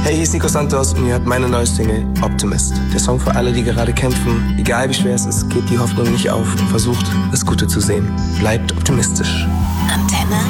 Hey, hier ist Nico Santos und ihr hört meine neue Single Optimist. Der Song für alle, die gerade kämpfen. Egal wie schwer es ist, gebt die Hoffnung nicht auf. Versucht, das Gute zu sehen. Bleibt optimistisch.